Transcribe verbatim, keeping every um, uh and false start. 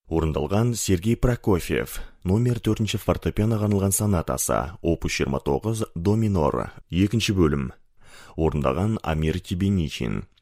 Орындалған Сергей Прокофьев, номер төртінші фортепианоға арналған сонатасы, опус жиырма тоғыз, до минор, екінші бөлім. Орындаған Амир Тебеничин.